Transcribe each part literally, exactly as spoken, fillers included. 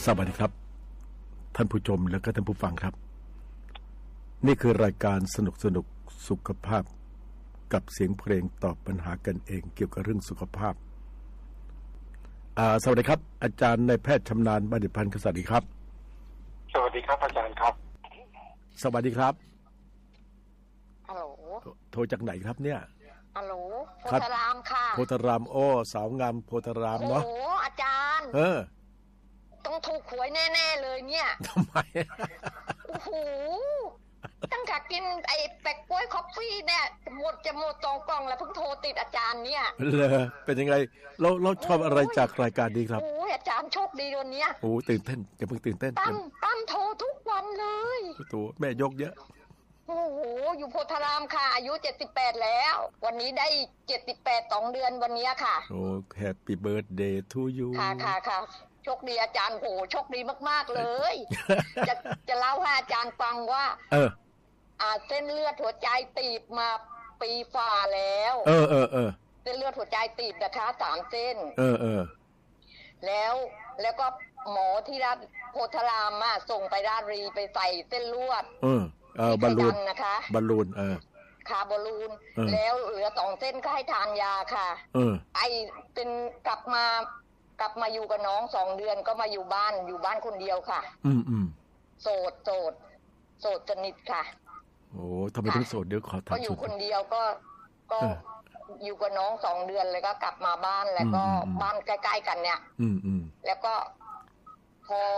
สวัสดีครับท่านผู้ชมและก็ท่านผู้ฟังครับนี่คือรายการสนุกสนุกสุขภาพกับเสียงเพลงตอบปัญหากันเองเกี่ยวกับเรื่องสุขภาพอ่าสวัสดีครับอาจารย์นายแพทย์ชำนาญบัณฑิตพันธ์สวัสดีครับสวัสดีครับอาจารย์ครับสวัสดีครับฮัลโหลโทรจากไหนครับเนี่ยฮัลโหลโพธารามค่ะโพธารามโอ้สาวงามโพธารามเนาะโอ้อาจารย์เออต้องถูกหวยแน่ๆเลยเนี่ยทำไมโอ้โหตั้งแต่กินไอ้แปะกล้วยคอฟฟี่เนี่ยหมดจะหมดสองกล่องแล้วเพิ่งโทรติดอาจารย์เนี่ยเลยเป็นยังไงเราเราชอบอะไรจากรายการนี้ครับโอ้อาจารย์โชคดีวันนี้โอ้ตื่นเต้นอย่าเพิ่งตื่นเต้นตั้มตั้มโทรทุกวันเลยตัวแม่ยกเยอะโอ้โหอยู่โพธารามค่ะอายุเจ็ดสิบแปดแล้ววันนี้ได้เจ็ดสิบแปด สองเดือนวันนี้ค่ะโอ้แฮปปี้เบิร์ธเดย์ทูยูค่ะค่ะค่ะโชคดีอาจารย์โหโชคดีมากๆเลยจะจะเล่าให้อาจารย์ฟังว่าเอออ่าเส้นเลือดหัวใจตีบมาปีฝ่าแล้วเออเออเออเส้นเลือดหัวใจตีบนะคะสามเส้นเออเออแล้วแล้วก็หมอที่ราชโพธารามอ่ะส่งไปราชบุรีไปใส่เส้นลวดเออเออบอลลูนนะคะบอลลูนเออค่ะบอลลูนแล้วเหลือสองเส้นก็ให้ทานยาค่ะเออไอเป็นกลับมากลับมาอยู่กับน้องสองเดือนก็มาอยู่บ้านอยู่บ้านคนเดียวค่ะอืมอืมโสดโสดโสดสนิทค่ะโอ้ทำไมถึงโสดเดี๋ยวขอถามก็อยู่คนเดียวก็ก็อยู่กับน้องสองเดือนเลยก็กลับมาบ้านแล้วก็บ้านใกล้ๆกันเนี่ยอืมอืมแล้วก็พอ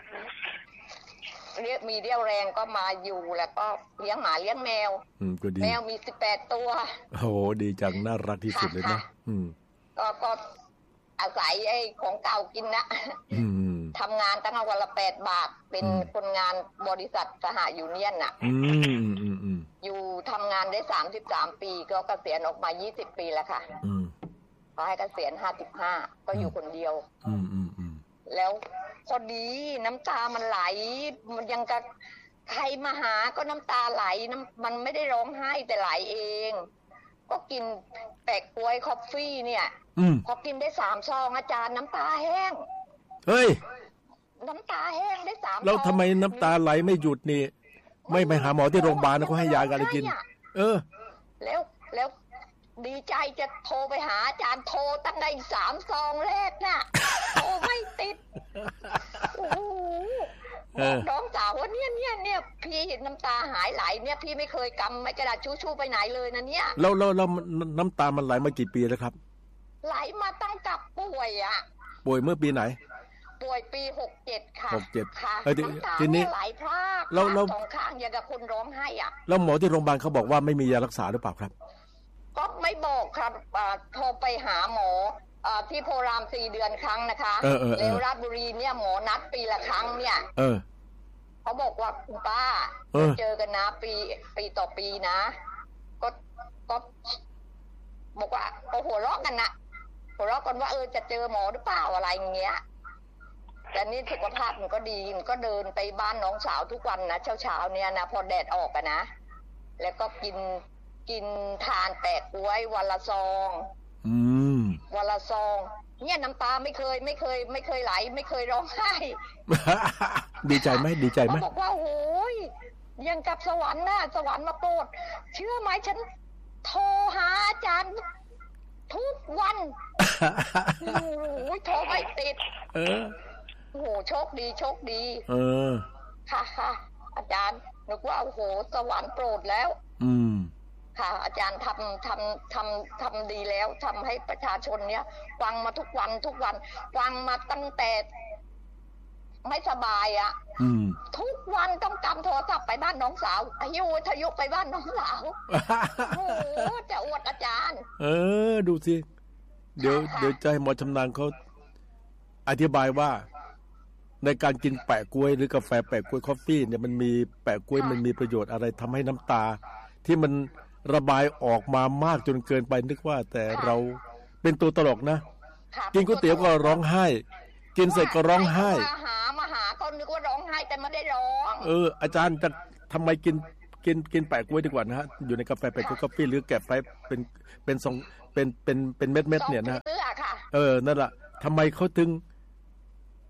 เรียกมีเรี่ยวแรงก็มาอยู่แล้วก็เลี้ยงหมาเลี้ยงแมวอืมก็ดีแมวมีสิบแปดตัวโอ้ดีจังน่ารักที่สุดเลยนะอืมก็ก็อาศัยไอ้ของเก่ากินนะทำงานตั้งวันละแปดบาทเป็นคนงานบริษัทสหยูเนียนน่ะอยู่ทำงานได้สามสิบสามปีก็เกษียณออกมายี่สิบปีแล้วค่ะเขาให้เกษียณห้าสิบห้าก็อยู่คนเดียวแล้วพอดีน้ำตามันไหลมันยังกับใครมาหาก็น้ำตาไหลน้ำมันไม่ได้ร้องไห้แต่ไหลเองก็กินแปะกล้วยคอฟฟี่เนี่ยพอกินได้สามซองอาจารย์น้ำตาแห้งเฮ้ยน้ำตาแห้งได้สามซองแล้วทำไมน้ำตาไหลไม่หยุดนี่ไม่ไปหาหมอที่โรงพยาบาลนะเขาให้ยาอะไรกินเออแล้วแล้วดีใจจะโทรไปหาอาจารย์โทรตั้งได้สามซองแรกน่ะโทรไม่ติดโอ้โหบอกน้องสาวว่าเนี่ยเนี่ยเนี่ยพี่น้ำตาหายไหลเนี่ยพี่ไม่เคยกำไม่กระดาษชู่ๆไปไหนเลยนะเนี่ยแล้วแล้วแล้วน้ำตามันไหลมากี่ปีแล้วครับไหลมาตั้งกับป่วยอ่ะป่วยเมื่อปีไหนป่วยปีหกเจ็ดค่ะหกเจ็ดค่ะน้ำตาเนี่ยไหลพรากแล้วแล้วสองข้างอย่างกับคนร้องไห้อ่ะแล้วหมอที่โรงพยาบาลเขาบอกว่าไม่มียารักษาหรือเปล่าครับก็ไม่บอกครับโทรไปหาหมอที่โพรามสี่เดือนครั้งนะคะแล้วราชบุรีเนี่ยหมอนัดปีละครั้งเนี่ยเขาบอกว่าคุณป้าเจอกันนะปีปีต่อปีนะก็ก็บอกว่าก็หัวเราะกันนะหัวเราะกันว่าเออจะเจอหมอหรือเปล่าอะไรเงี้ยแต่นี่สุขภาพมันก็ดีมันก็เดินไปบ้านน้องสาวทุกวันนะเช้าๆเนี่ยนะพอแดดออกกันนะแล้วก็กินกินทานแปะกล้วยวันละซองอืมวันละซองเนี่ยน้ำตาไม่เคยไม่เคยไม่เคยไหลไม่เคยร้องไห้ดีใจไหมดีใจไหมบอกว่าโอ้ยยังกับสวรรค์น่ะสวรรค์มาโปรดเชื่อไหมฉันโทรหาอาจารย์ทุกวันโอ้ยโทรไม่ติดเออโอ้โหโชคดีโชคดีเออค่ะค่ะอาจารย์นึกว่าโอ้โหสวรรค์โปรดแล้วอืมค่ะอาจารย์ทำทำทำทำดีแล้วทำให้ประชาชนเนี้ยฟังมาทุกวันทุกวันฟังมาตั้งแต่ไม่สบายอ่ะทุกวันต้องกำโทรศัพท์ไปบ้านน้องสาวอายุทยุไปบ้านน้องสาวโอ้โหจะอวดอาจารย์เออดูสิเดี๋ยวเดี๋ยวใจหมอชำนาญเขาอธิบายว่าในการกินแปะกล้วยหรือกาแฟแปะกล้วยคอฟฟี่เนี่ยมันมีแปะกล้วยมันมีประโยชน์อะไรทำให้น้ำตาที่มันระบายออกมามากจนเกินไปนึกว่าแต่เราเป็นตัวตลกนะกินก๋วยเตี๋ยวก็ร้องไห้กินเสร็จก็ร้องไห้มาหามาหาก็นึกว่าร้องไห้แต่ไม่ได้ร้องเอออาจารย์จะทำไมกินกินกินแปะกล้วยดีกว่านะฮะอยู่ในกาแฟแปะกล้วยคอฟฟี่หรือแกะไปเป็นเป็นทรงเป็นเป็นเป็นเม็ดเม็ดเนี่ยนะเออนั่นแหละทำไมเขาถึง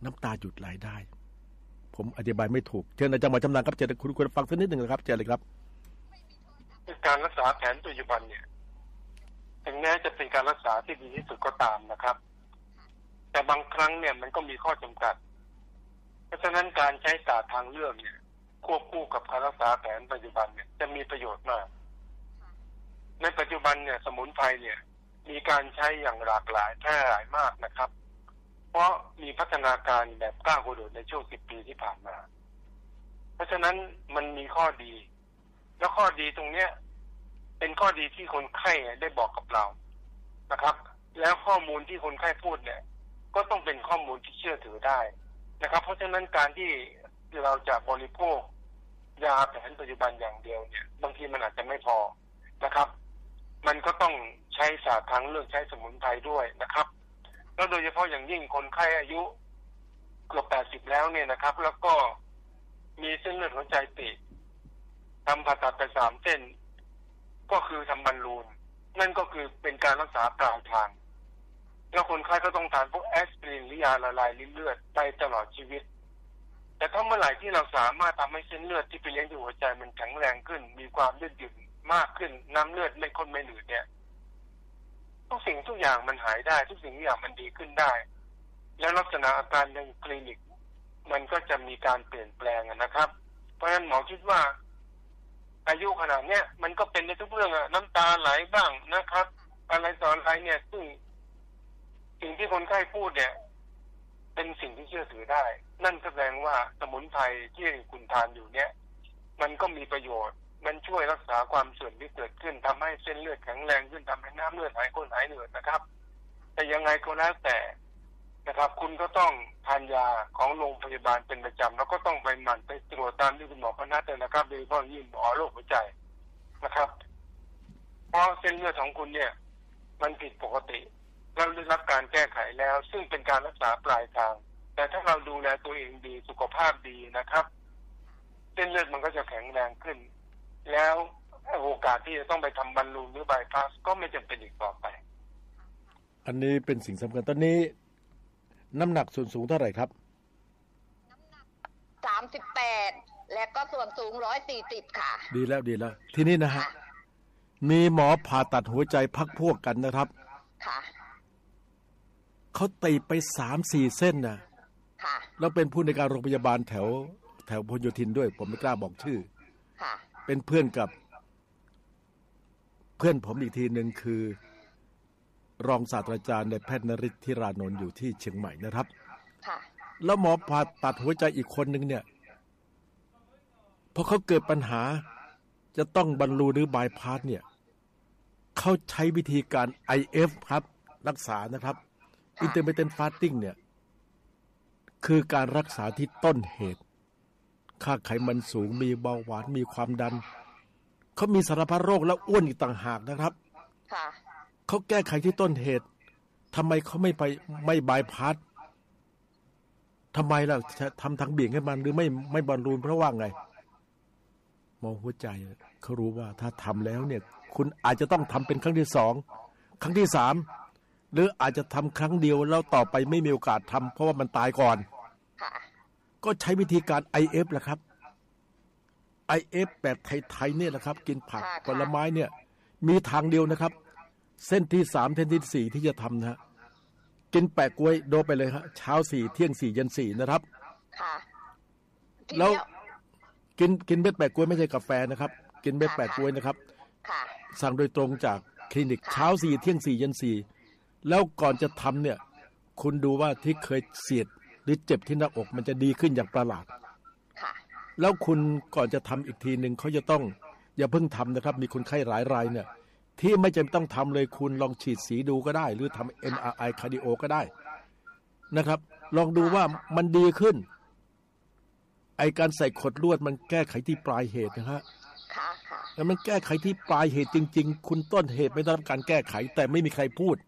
น้ำตาหยุดไหลได้ผมอธิบายไม่ถูกเชิญอาจารย์หมอชำนาญครับเชิญคุณคุณฟังสักนิดหนึ่งนะครับเชิญเลยครับการรักษาแผนปัจจุบันเนี่ยถึงแม้จะเป็นการรักษาที่ดีที่สุดก็ตามนะครับแต่บางครั้งเนี่ยมันก็มีข้อจำกัดเพราะฉะนั้นการใช้ศาสตร์ทางเลือกเนี่ยควบคู่กับการรักษาแผนปัจจุบันเนี่ยจะมีประโยชน์มากในปัจจุบันเนี่ยสมุนไพรเนี่ยมีการใช้อย่างหลากหลายแพร่หลายมากนะครับเพราะมีพัฒนาการแบบก้าวกระโดดในช่วงสิบปีที่ผ่านมาเพราะฉะนั้นมันมีข้อดีแล้วข้อดีตรงเนี้ยเป็นข้อดีที่คนไข้ได้บอกกับเรานะครับแล้วข้อมูลที่คนไข้พูดเนี่ยก็ต้องเป็นข้อมูลที่เชื่อถือได้นะครับเพราะฉะนั้นการที่เราจะบริโภคยาแผนปัจจุบันอย่างเดียวเนี่ยบางทีมันอาจจะไม่พอนะครับมันก็ต้องใช้ศาสตร์ทางเลือกใช้สมุนไพรด้วยนะครับแล้วโดยเฉพาะอย่างยิ่งคนไข้อายุเกือบแปดสิบแล้วเนี่ยนะครับแล้วก็มีเส้นเลือดหัวใจตีบทำผ่าตัดไปสามเส้นก็คือทำบอลลูนนั่นก็คือเป็นการรักษาปลายทางแล้วคนไข้ก็ต้องทานพวกแอสไพรินหรือยาละลายริ่มเลือดไปตลอดชีวิตแต่ถ้าเมื่อไหร่ที่เราสามารถทำให้เส้นเลือดที่ไปเลี้ยงหัวใจมันแข็งแรงขึ้นมีความยืดหยุ่นมากขึ้นน้ำเลือดไม่ข้นไม่หนืดเนี่ยทุกสิ่งทุกอย่างมันหายได้ทุกสิ่งทุกอย่างมันดีขึ้นได้แล้วลักษณะอาการในคลินิกมันก็จะมีการเปลี่ยนแปลงนะครับเพราะฉะนั้นหมอคิดว่าอายุขนาดเนี้ยมันก็เป็นในทุกเรื่องอะน้ำตาไหลบ้างนะครับอะไรต่ออะไรเนี่ยซึ่งสิ่งที่คนไข้พูดเนี่ยเป็นสิ่งที่เชื่อถือได้นั่นแสดงว่าสมุนไพรที่คุณทานอยู่เนี่ยมันก็มีประโยชน์มันช่วยรักษาความเสื่อมที่เกิดขึ้นทำให้เส้นเลือดแข็งแรงขึ้นทำให้น้ำเลือดหายข้นหายเหนื่อยนะครับแต่ยังไงก็แล้วแต่นะครับคุณก็ต้องทานยาของโรงพยาบาลเป็นประจำแล้วก็ต้องไปหมั่นไปตรวจตามที่คุณหมอพนัทเลยนะครับโดยเฉพาะยิ่งหมอโรคหัวใจนะครับเพราะเส้นเลือดของคุณเนี่ยมันผิดปกติเราได้รับการแก้ไขแล้วซึ่งเป็นการรักษาปลายทางแต่ถ้าเราดูแลตัวเองดีสุขภาพดีนะครับเส้นเลือดมันก็จะแข็งแรงขึ้นแล้วโอกาสที่จะต้องไปทำบอลลูนหรือบายพาสก็ไม่จำเป็นอีกต่อไปอันนี้เป็นสิ่งสำคัญตอนนี้น้ำหนักส่วนสูงเท่าไหร่ครับน้ำหนักสามสิบแปดและก็ส่วนสูงร้อยสี่สิบค่ะดีแล้วดีแล้วทีนี้นะฮะมีหมอผ่าตัดหัวใจพักพวกกันนะครับค่ะเขาตีไปสามสี่เส้นนะค่ะแล้วเป็นผู้ในการโรงพยาบาลแถวแถวพหลโยธินด้วยผมไม่กล้าบอกชื่อค่ะเป็นเพื่อนกับเพื่อนผมอีกทีหนึ่งคือรองศาสตราจารย์ในแพทย์นฤทธิ์ธิรานนท์อยู่ที่เชียงใหม่นะครับค่ะแล้วหมอผ่าตัดหัวใจอีกคนนึงเนี่ยพอเขาเกิดปัญหาจะต้องบรรลุหรือบายพาสเนี่ยเขาใช้วิธีการ ไอ เอฟ ครับรักษานะครับ intermittent fasting เนี่ยคือการรักษาที่ต้นเหตุค่าไขมันสูงมีเบาหวานมีความดันเขามีสารพัดโรคแล้วอ้วนอีกต่างหากนะครับค่ะเขาแก้ไขที่ต้นเหตุทำไมเขาไม่ไปไม่บายพาสทำไมล่ะทำทางเบี่ยงให้มันหรือไม่ไม่บอลลูนเพราะว่าไงมองหัวใจเขารู้ว่าถ้าทำแล้วเนี่ยคุณอาจจะต้องทำเป็นครั้งที่สองครั้งที่สามหรืออาจจะทำครั้งเดียวแล้วต่อไปไม่มีโอกาสทำเพราะว่ามันตายก่อนก็ใช้วิธีการ ไอ เอฟ แหละครับ ไอ เอฟ แบบไทยๆเนี่ยแหละครับกินผักผลไม้เนี่ยมีทางเดียวนะครับเส้นที่สามเส้นที่สี่ที่จะทำนะฮะกินแปะกล้วยโดไปเลยฮะเช้าสี่เที่ยงสี่เย็นสี่นะครับค่ะแล้วกินกินเม็ดแปะกล้วยไม่ใช่กาแฟนะครับกินเม็ดแปะกล้วยนะครับค่ะสั่งโดยตรงจากคลินิกเช้าสี่เที่ยงสี่เย็นสี่แล้วก่อนจะทำเนี่ยคุณดูว่าที่เคยเสียดหรือเจ็บที่หน้าอกมันจะดีขึ้นอย่างประหลาดค่ะแล้วคุณก่อนจะทำอีกทีหนึ่งเขาจะต้องอย่าเพิ่งทำนะครับมีคนไข้หลายรายเนี่ยที่ไม่จำเป็นต้องทำเลยคุณลองฉีดสีดูก็ได้หรือทำ เอ็ม อาร์ ไอ คาร์ดิโอก็ได้นะครับลองดูว่ามันดีขึ้นไอการใส่ขดลวดมันแก้ไขที่ปลายเหตุนะฮะค่ะค่ะแล้วมันแก้ไขที่ปลายเหตุจริงๆคุณต้นเหตุไม่ได้รับการแก้ไขแต่ไม่มีใครพูด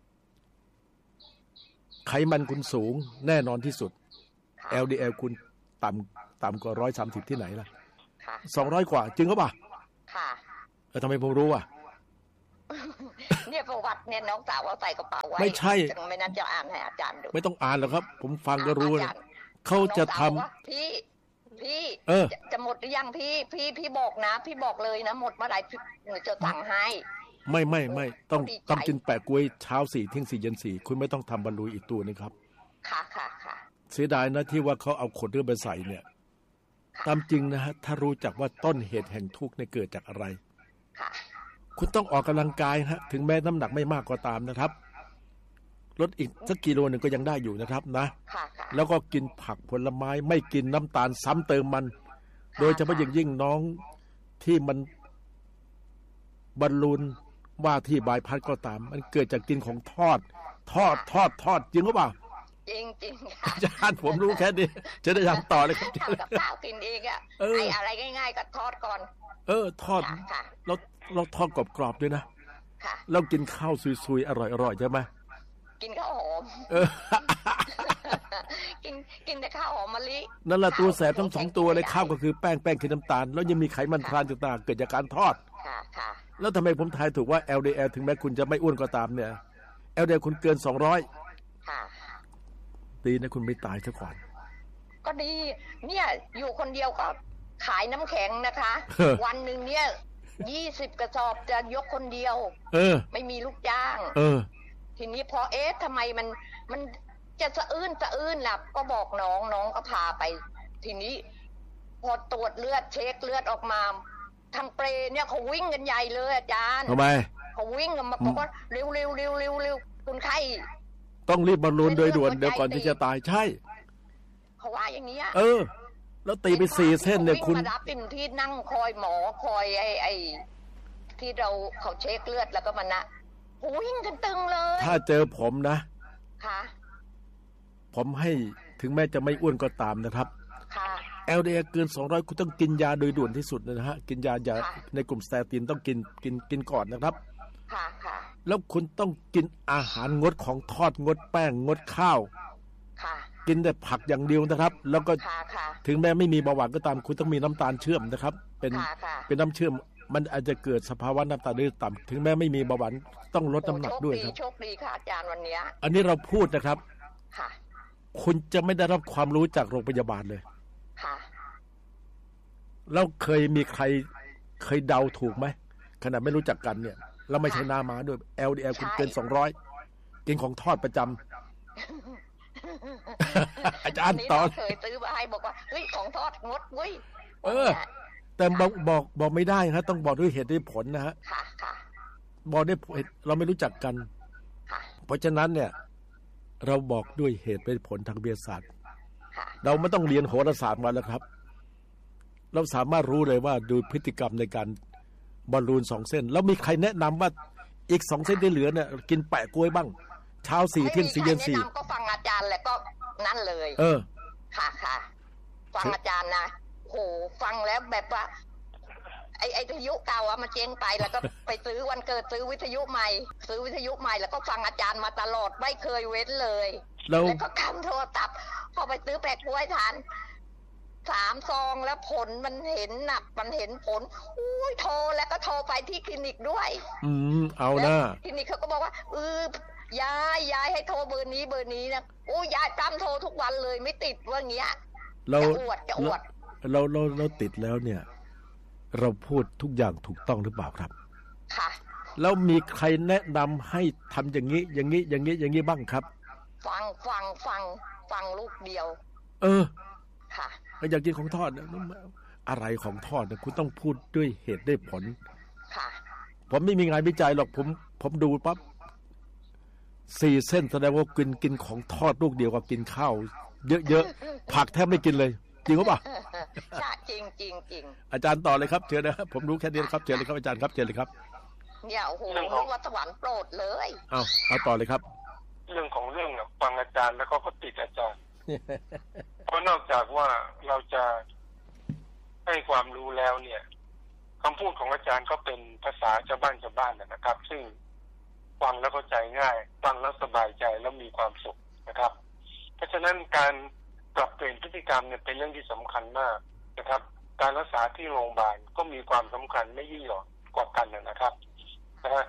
ไขมันคุณสูงแน่นอนที่สุด แอล ดี แอล คุณต่ำต่ำกว่าร้อยสามสิบที่ไหนล่ะสองร้อยกว่าจริงหรือเปล่าค่ะแล้วทำไมผมรู้อ่ะนเนี่ยประวัติเนี่ยน้องสาวเอาใส่กระเป๋าไว้ไม่ใช่ไม่นั้นจะอ่านให้อาจารย์ดูไม่ต้องอ่านหรอกครับผมฟังก็รู้นะเขาจะทำพี่พี่เออจะจะหมดหรือยังพี่พี่พี่บอกนะพี่บอกเลยนะหมดเมื่อไหร่หนูจะสั่งให้ไม่ไม่ไม่ต้องต้องกินแปะกล้วยเช้าสี่เที่ยงสี่เย็นสี่คุณไม่ต้องทำบรรลุอีกตัวนึงครับค่ะค่ะค่ะเสียดายนะที่ว่าเขาเอาขวดเลือดไปใส่เนี่ยตามจริงนะฮะถ้ารู้จักว่าต้นเหตุแห่งทุกข์เนี่ยเกิดจากอะไรค่ะคุณต้องออกกำลังกายฮะถึงแม้น้ำหนักไม่มากก็ตามนะครับลดอีกสักกิโลหนึ่งก็ยังได้อยู่นะครับนะแล้วก็กินผักผลไม้ไม่กินน้ำตาลซ้ำเติมมันโดยเฉพาะอย่างยิ่งน้องที่มันบอลลูนว่าที่บายพัดก็ตามมันเกิดจากกินของทอดทอดทอดทอดจริงหรือเปล่าจริงจริงอาจารย์ผมรู้แค่นี้จะได้ทำต่อเลยครับกับข้าวกินเองอ่ะไอ้อะไรง่ายๆก็ทอดก่อนเออทอดเราเราทอดกรอบๆด้วยนะเรากินข้าวซุยๆอร่อยๆใช่ไหมกินข้าวหอมกินกินแต่ข้าวหอมมะลินั่นแหละตัวแสบทั้งสองตัวเลยข้าวก็คือแป้งแป้งคือน้ำตาลแล้วยังมีไขมันทรานต่างๆเกิดจากการทอดแล้วทำไมผมทายถูกว่า แอล ดี แอล ถึงแม้คุณจะไม่อ้วนก็ตามเนี่ย แอล ดี แอล คุณเกินสองร้อยดีนะคุณไม่ตายซะก่อนก็ดีเนี่ยอยู่คนเดียวก็ขายน้ำแข็งนะคะวันหนึ่งเนี่ยยี่สิบกระสอบจะยกคนเดียวเออไม่มีลูกจ้างเออทีนี้พอเอ๊ะทำไมมันมันจะสะอื้นสะอื้นล่ะก็บอกน้องน้องก็พาไปทีนี้พอตรวจเลือดเช็คเลือดออกมาทางเปรเนี่ยเขาวิ่งกันใหญ่เลยอาจารย์ทำไมเขาวิ่งกันมาบอกว่าเร็วเร็วเร็วเร็วเร็วคุณไข้ต้องรีบบอลลูนโดยด่วนเดี๋ยวก่อนที่จะตายใช่เขาว่าอย่างนี้เออแล้วตีไปสี่เส้นเนี่ยคุณมารับเป็นที่นั่งคอยหมอคอยไอ้ไอ้ที่เราเขาเช็คเลือดแล้วก็มันนะวิ่งกันตึงเลยถ้าเจอผมนะค่ะผมให้ถึงแม้จะไม่อ้วนก็ตามนะครับค่ะแอล ดี แอล เกินสองร้อยคุณต้องกินยาโดยด่วนที่สุดนะฮะกินยาอย่าในกลุ่มสเตตินต้องกินกินกินก่อนนะครับค่ะค่ะแล้วคุณต้องกินอาหารงดของทอดงดแป้งงดข้าวค่ะกินแต่ผักอย่างเดียวนะครับแล้วก็ถึงแม้ไม่มีเบาหวานก็ตามคุณต้องมีน้ำตาลเชื่อมนะครับเป็นเป็นน้ำเชื่อมมันอาจจะเกิดสภาวะน้ำตาลเลือดต่ำถึงแม้ไม่มีเบาหวานต้องลดน้ำหนักด้วยครับโชคดีค่ะอาจารย์วันนี้อันนี้เราพูดนะครับค่ะคุณจะไม่ได้รับความรู้จากโรงพยาบาลเลยค่ะแล้วเคยมีใครเคยเดาถูกไหมขนาดไม่รู้จักกันเนี่ยแล้วไม่ใช่นามาด้วย แอล ดี แอล คุณเกินสองร้อยกินของทอดประจำ อาจารย์ตอนเคยซื้อมาให้บอกว่าเฮ้ยของทอดงดเว้ยเออแต่บอกบอกบอกไม่ได้ครับต้องบอกด้วยเหตุด้วยผลนะฮะค่ะค่ะบอกด้วยเราไม่รู้จักกันค่ะเพราะฉะนั้นเนี่ยเราบอกด้วยเหตุด้วยผลทางวิทยาศาสตร์เราไม่ต้องเรียนโหราศาสตร์มาแล้วครับเราสามารถรู้เลยว่าดูพฤติกรรมในการบอลลูนสองเส้นแล้วมีใครแนะนำว่าอีกสองเส้นที่เหลือเนี่ยกินแปะกล้วยบ้างเช้าสี่เที่ยงสี่เย็นสี่ก็ฟังอาจารย์แล้วก็นั่นเลยเออค่ะค่ะฟังอาจารย์นะโหฟังแล้วแบบว่าไอ้ไอ้วิทยุเก่าอะมันเจ๊งไปแล้วก็ไปซื้อวันเกิดซื้อวิทยุใหม่ซื้อวิทยุใหม่แล้วก็ฟังอาจารย์มาตลอดไม่เคยเว้นเลยแล้วก็คำโทรศัพท์พอไปซื้อแปะกล้วยทานสามซองแล้วผลมันเห็นน่ะมันเห็นผลอุ้ยโทรแล้วก็โทรไปที่คลินิกด้วยอืมเอาหน้าคลินิกเขาก็บอกว่าเออยายยายให้โทรเบอร์นี้เบอร์นี้นะโอ้ยายจำโทรทุกวันเลยไม่ติดว่าเงี้ยเราจะอวดจะอวดเราเราเราติดแล้วเนี่ยเราพูดทุกอย่างถูกต้องหรือเปล่าครับค่ะแล้วมีใครแนะนำให้ทำอย่างนี้อย่างนี้อย่างนี้อย่างนี้บ้างครับฟังฟังฟังฟังลูกเดียวเออค่ะอยากกินของทอดอะไรของทอดเนี่ยคุณต้องพูดด้วยเหตุด้วยผลค่ะผมไม่มีงานวิจัยหรอกผมผมดูปั๊บสี่เส้นแสดงว่ากินกินของทอดลูกเดียวกับกินข้าวเยอะๆผักแทบไม่กินเลยจริงหรือเปล่าใช่จริงจริงจริงอาจารย์ต่อเลยครับเชิญนะครับผมรู้แค่นี้ครับเชิญเลยครับอาจารย์ครับเชิญเลยครับเนี่ยโอ้โหวัสวรรค์โปรดเลยเอาเอาต่อเลยครับเรื่องของเรื่องฟังอาจารย์แล้วก็ติดอาจารย์เพราะนอกจากว่าเราจะให้ความรู้แล้วเนี่ยคำพูดของอาจารย์ก็เป็นภาษาชาวบ้านชาวบ้านนะครับซึ่งฟังแล้วเข้าใจง่ายฟังแล้วสบายใจแล้วมีความสุขนะครับเพราะฉะนั้นการปรับเปลี่ยนพฤติกรรมเนี่ยเป็นเรื่องที่สำคัญมากนะครับการรักษาที่โรงพยาบาลก็มีความสำคัญไม่ยิ่งหย่อนกว่ากันนะครับนะฮะแต่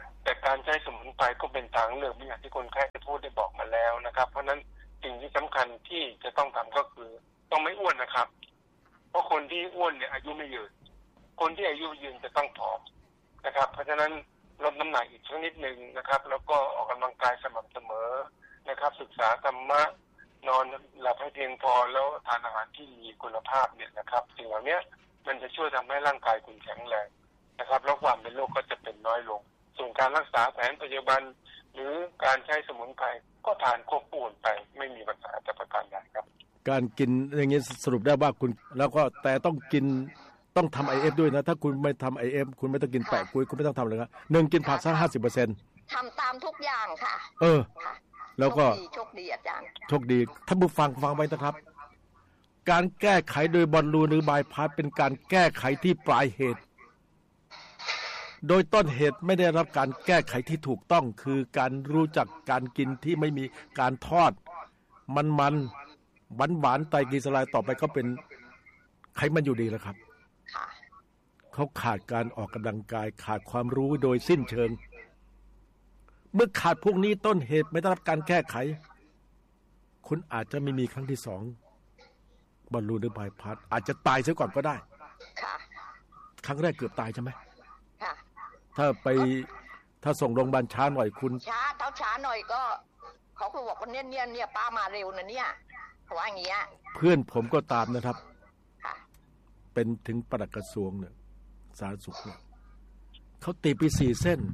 การใช้สมุนไพรก็เป็นทางเลือกอย่างที่คนไข้ได้พูดได้บอกมาแล้วนะครับเพราะนั้นสิ่งที่สำคัญที่จะต้องทำก็คือต้องไม่อ้วนนะครับเพราะคนที่อ้วนเนี่ยอายุไม่ยืนคนที่อายุยืนจะต้องผอมนะครับเพราะฉะนั้นลดน้ำหนักอีกสักนิดนึงนะครับแล้วก็ออกกำลังกายสม่ำเสมอนะครับศึกษาธรรมะนอนหลับให้เพียงพอแล้วทานอาหารที่มีคุณภาพเนี่ยนะครับสิ่งเหล่านี้มันจะช่วยทำให้ร่างกายคุณแข็งแรงนะครับแล้วความเป็นโรคก็จะเป็นน้อยลงส่วนการรักษาแผนปัจจุบันหรือการใช้สมุนไพรก็ทานควบคู่ไปไม่มีปัญหาแต่ประการใดครับการกินอย่างนี้สรุปได้ว่าคุณแล้วก็แต่ต้องกินต้องทำ ไอ เอฟ ด้วยนะถ้าคุณไม่ทำ ไอ เอฟ คุณไม่ต้องกินแปะกุ้ยคุณไม่ต้องทำเลยครับหนึ่งกินผักสัก ห้าสิบเปอร์เซ็นต์ทำตามทุกอย่างค่ะเออแล้วก็โชคดีอาจารย์โชคดีท่านผู้ฟังฟังไว้นะครับการแก้ไขโดยบอลลูนหรือบายพาสเป็นการแก้ไขที่ปลายเหตุโดยต้นเหตุไม่ได้รับการแก้ไขที่ถูกต้องคือการรู้จักการกินที่ไม่มีการทอดมันมันหวานหวานไตรกลีเซอไรด์ต่อไปก็เป็นไขมันอยู่ดีแล้วครับเขาขาดการออกกำลังกายขาดความรู้โดยสิ้นเชิงเมื่อขาดพวกนี้ต้นเหตุไม่ได้รับการแก้ไขคุณอาจจะไม่มีครั้งที่สองบอลลูนหรือบายพาสอาจจะตายเสียก่อนก็ได้ครั้งแรกเกือบตายใช่ไหมถ้าไปถ้าส่งโรงพยาบาลช้าหน่อยคุณช้าเท่าช้าหน่อยก็เขาคือบอกว่าเนี่ยเนี่ยเนี่ยป้ามาเร็วนะเนี่ยเพราะว่าอย่างเงี้ยเพื่อนผมก็ตามนะครับเป็นถึงปลัดกระทรวงเนี่ยสาธารณสุขเนี่ยเขาตีไปสี่เส้น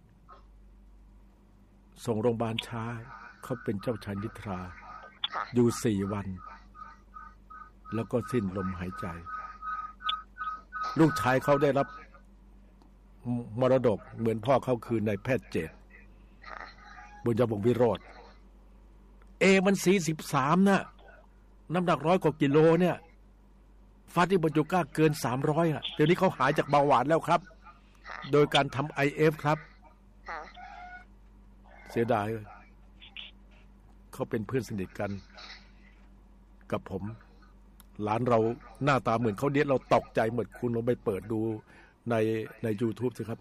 ส่งโรงพยาบาลช้าเขาเป็นเจ้าชายนิทราอยู่สี่วันแล้วก็สิ้นลมหายใจลูกชายเขาได้รับมรดกเหมือนพ่อเขาคือนายแพทย์เจตบุญยบงวิโรธเอมันสี่สิบสามนะน้ำหนักร้อยกว่ากิโลเนี่ยฟาติบัญญูก้าเกินสามร้อยอ่ะเดี๋ยวนี้เขาหายจากเบาหวานแล้วครับโดยการทำ ไอ เอฟ ครับเสียดายเขาเป็นเพื่อนสนิทกันกับผมหลานเราหน้าตาเหมือนเขาเนี้ยเราตกใจเหมือนคุณลองไปเปิดดูในใน YouTube สิครับ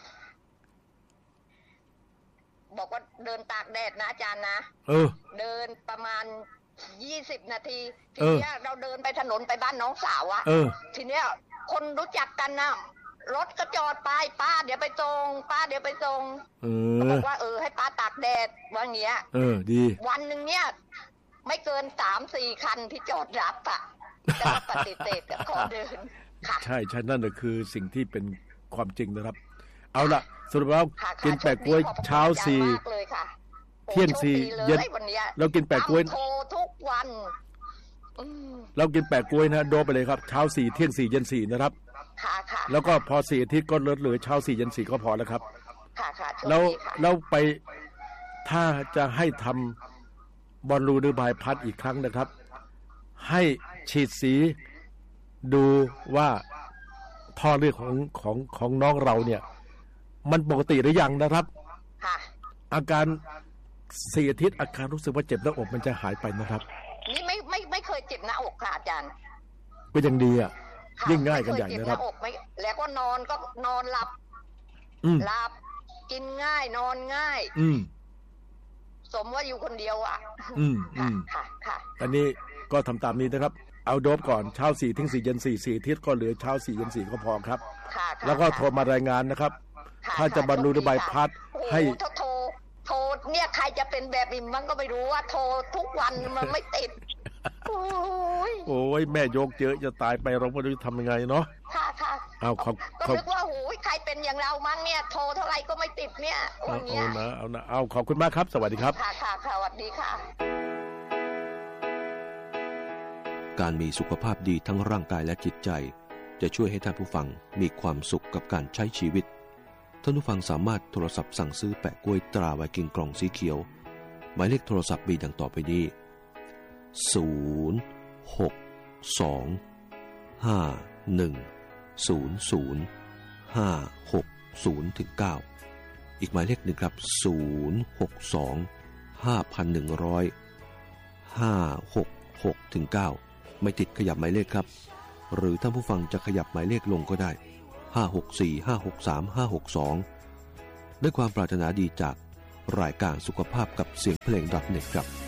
บอกว่าเดินตากแดดนะอาจารย์นะเออเดินประมาณยี่สิบนาทีทีเนี้ยเราเดินไปถนนไปบ้านน้องสาวอะทีเนี้ยคนรู้จักกันนะรถก็จอดไปป้าเดี๋ยวไปส่งป้าเดี๋ยวไปส่งบอกว่าเออให้ป้าตากแดดว่าเงี้ยเออดีวันหนึ่งเนี้ยไม่เกินสามสี่คันที่จอดรับอะจะมาปฏิเสธขอเดินใช่ใช่นั่นแหละคือสิ่งที่เป็นความจริงนะครับเอาล่ะสรุปแล้วกินแปะกล้วยเช้าสี่เที่ยงสี่เย็นเรากินแปะกล้วยทุกวันเรากินแปะกล้วยนะโดไปเลยครับเช้าสี่เที่ยงสี่เย็นสี่นะครับแล้วก็พอสี่อาทิตย์ก็ลดเหลือเช้าสี่เย็นสี่ก็พอแล้วครับแล้วแล้วไปถ้าจะให้ทำบอลลูนหรือบายพาสอีกครั้งนะครับให้ฉีดสีดูว่าท่อเลือดของของของน้องเราเนี่ยมันปกติหรือยังนะครับอาการสี่อาทิตย์อาการรู้สึกว่าเจ็บหน้าอกมันจะหายไปนะครับนี่ไม่ไม่ไม่เคยเจ็บหน้าอกค่ะอาจารย์ก็ยังดีอ่ะยิ่งง่ายกันใหญ่นะครับแล้วก็นอนก็นอนหลับหลับกินง่ายนอนง่ายสมว่าอยู่คนเดียวอ่ะอืมอืมค่ะค่ะอันนี้ก็ทำตามนี้นะครับเอาโดบก่อนเช้าสี่ถึงสี่เย็นสี่สี่อาทิตย์ก็เหลือเช้าสี่เย็นสี่ก็พอครับแล้วก็โทรมารายงานนะครับถ้าจะบรรลุใบพัดให้โทรโทรเนี่ยใครจะเป็นแบบนี้มันก็ไม่รู้ว่าโทรทุกวันมันไม่ติดโอ้ยโอ้ยแม่โยกเยอะจะตายไปเราไม่รู้จะทำยังไงเนาะค่ะค่ะเอาเขาก็นึกว่าโอ้ยใครเป็นอย่างเรามั้งเนี่ยโทรเท่าไรก็ไม่ติดเนี่ยเอานะเอานะเอาขอบคุณมากครับสวัสดีครับค่ะค่ะสวัสดีค่ะการมีสุขภาพดีทั้งร่างกายและจิตใจจะช่วยให้ท่านผู้ฟังมีความสุขกับการใช้ชีวิตท่านผู้ฟังสามารถโทรศัพท์สั่งซื้อแปะกล้วยตราไวกิ้งกล่องสีเขียวหมายเลขโทรศัพท์มีดังต่อไปนี้ศูนย์ หก สอง ห้า หนึ่ง ศูนย์ ศูนย์ ห้า หก ศูนย์ ถึง เก้าอีกหมายเลขหนึ่งครับศูนย์ หก สอง ห้า หนึ่ง ศูนย์ ห้า หก หก ถึง เก้าไม่ติดขยับหมายเลขครับหรือท่านผู้ฟังจะขยับหมายเลขลงก็ได้ห้า หก สี่ ห้า หก สาม ห้า หก สองด้วยความปรารถนาดีจากรายการสุขภาพกับเสียงเพลง .เน็ต ครับ